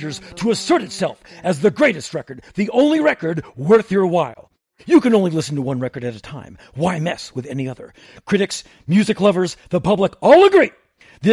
managers to assert itself as the greatest record, the only record worth your while. You can only listen to one record at a time. Why mess with any other? Critics, music lovers, the public all agree